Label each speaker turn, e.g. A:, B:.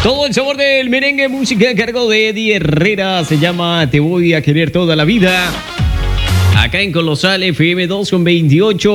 A: Todo el sabor del merengue, música a cargo de Eddie Herrera. Se llama Te voy a querer toda la vida. Acá en Colosal FM 2 con 28.